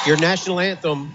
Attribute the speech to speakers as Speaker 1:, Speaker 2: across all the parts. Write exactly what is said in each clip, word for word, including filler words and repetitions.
Speaker 1: your national anthem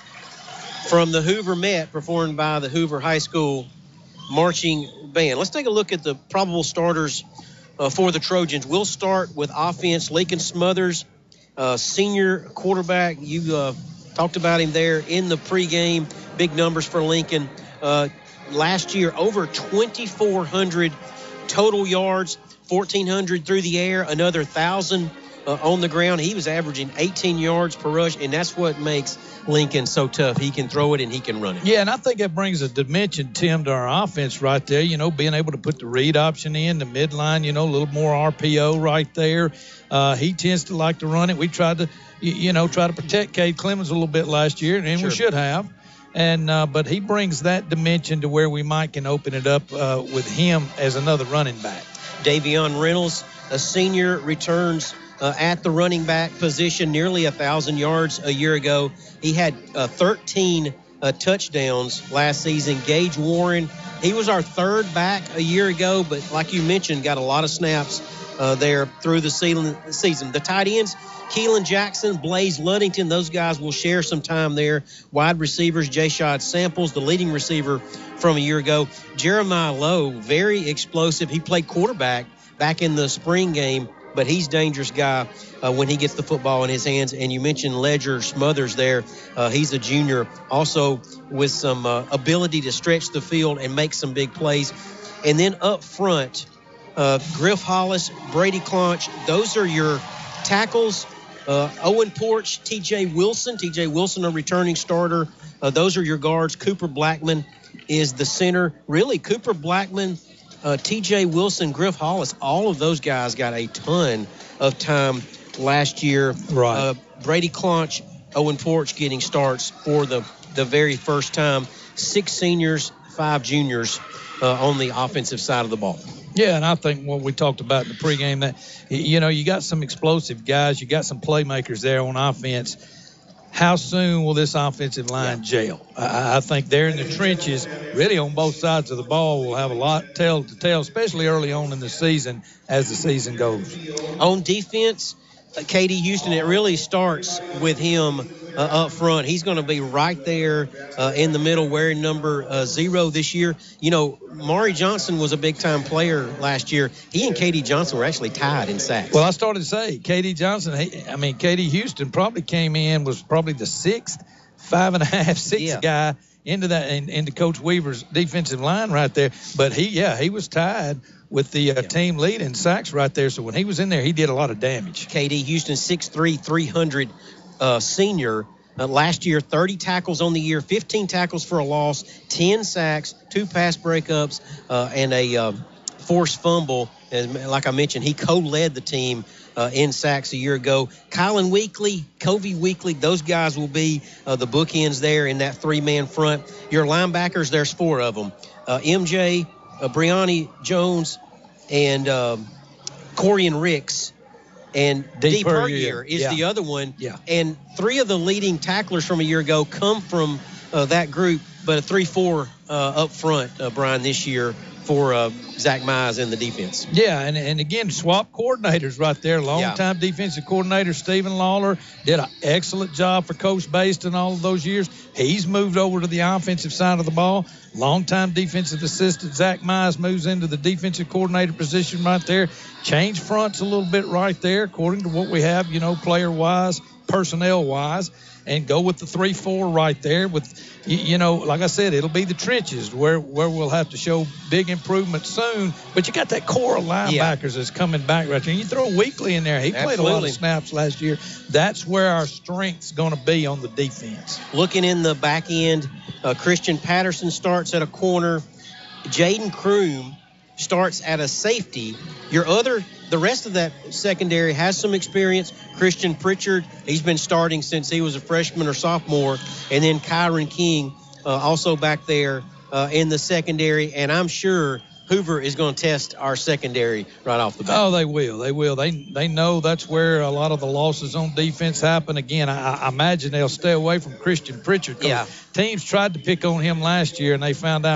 Speaker 1: from the Hoover Met, performed by the Hoover High School marching band. Let's take a look at the probable starters uh, for the Trojans. We'll start with offense. Lincoln Smothers, uh, senior quarterback. You uh, talked about him there in the pregame. Big numbers for Lincoln. Uh, last year, over twenty-four hundred total yards, fourteen hundred through the air, another one thousand uh, on the ground. He was averaging eighteen yards per rush, and that's what makes Lincoln so tough. He can throw it and he can run it.
Speaker 2: Yeah, and I think that brings a dimension, Tim, to our offense right there. You know, being able to put the read option in, the midline, you know, a little more R P O right there. Uh, he tends to like to run it. We tried to, you know, try to protect Cade Clemens a little bit last year, and
Speaker 1: Sure.
Speaker 2: we should have. And uh, but he brings that dimension to where we might can open it up uh, with him as another running back.
Speaker 1: Davion Reynolds, a senior, returns uh, at the running back position, nearly one thousand yards a year ago. He had uh, thirteen uh, touchdowns last season. Gage Warren, he was our third back a year ago, but like you mentioned, got a lot of snaps uh, there through the season. The tight ends, Keelan Jackson, Blaze Luddington, those guys will share some time there. Wide receivers, Jayshad Samples, the leading receiver from a year ago. Jeremiah Lowe, very explosive. He played quarterback back in the spring game, but he's a dangerous guy uh, when he gets the football in his hands. And you mentioned Ledger Smothers there. Uh, he's a junior, also with some uh, ability to stretch the field and make some big plays. And then up front, uh, Griff Hollis, Brady Claunch, those are your tackles. Uh, Owen Porch, T J Wilson. T J Wilson, a returning starter. Uh, those are your guards. Cooper Blackman is the center. Really, Cooper Blackman, uh, T J Wilson, Griff Hollis, all of those guys got a ton of time last year.
Speaker 2: Right.
Speaker 1: Uh, Brady Claunch, Owen Porch getting starts for the, the very first time. Six seniors, five juniors uh, on the offensive side of the ball.
Speaker 2: Yeah, and I think what we talked about in the pregame, that, you know, you got some explosive guys, you got some playmakers there on offense. How soon will this offensive line yeah. gel? I, I think they're in the trenches, really on both sides of the ball. We'll have a lot tell to tell, especially early on in the season as the season goes.
Speaker 1: On defense, uh, Katie Houston, it really starts with him uh, up front. He's going to be right there uh, in the middle wearing number uh, zero this year. You know, Maury Johnson was a big-time player last year. He and Katie Johnson were actually tied in sacks.
Speaker 2: Well, I started to say, Katie Johnson, he, I mean, Katie Houston probably came in, was probably the sixth, five and a half, six yeah. guy into that, in, into Coach Weaver's defensive line right there. But he, yeah, he was tied with the uh, yeah. team lead in sacks right there. So when he was in there, he did a lot of damage.
Speaker 1: Katie Houston, six three, three hundred uh, senior. Uh, last year, thirty tackles on the year, fifteen tackles for a loss, ten sacks, two pass breakups, uh, and a uh, forced fumble. And like I mentioned, he co-led the team uh, in sacks a year ago. Kylan Weekly, Covey Weekly, those guys will be uh, the bookends there in that three-man front. Your linebackers, there's four of them. Uh, M J, uh, Brianni Jones, and um, Corian Ricks. And D. Pergier is
Speaker 2: yeah.
Speaker 1: the other one.
Speaker 2: Yeah.
Speaker 1: And three of the leading tacklers from a year ago come from uh, that group, but a three four uh, up front, uh, Brian, this year for uh, Zach Mize in the defense.
Speaker 2: Yeah, and, and again, swap coordinators right there. Long-time yeah. defensive coordinator Stephen Lawler did an excellent job for Coach Baston all of those years. He's moved over to the offensive side of the ball. Long-time defensive assistant Zach Mize moves into the defensive coordinator position right there. Change fronts a little bit right there according to what we have, you know, player-wise, personnel-wise, and go with the three four right there with, you know, like I said, it'll be the trenches where, where we'll have to show big improvement soon. But you got that core of linebackers yeah. that's coming back right there. And you throw Weekly in there. He
Speaker 1: Absolutely.
Speaker 2: played a lot of snaps last year. That's where our strength's going to be on the defense.
Speaker 1: Looking in the back end, uh, Christian Patterson starts at a corner. Jaden Kroom starts at a safety. Your other, the rest of that secondary has some experience. Christian Pritchard, he's been starting since he was a freshman or sophomore. And then Kyron King, uh, also back there uh, in the secondary. And I'm sure Hoover is going to test our secondary right off the bat.
Speaker 2: Oh, they will. They will. They they know that's where a lot of the losses on defense happen. Again, I, I imagine they'll stay away from Christian Pritchard.
Speaker 1: Yeah.
Speaker 2: Teams tried to pick on him last year, and they found out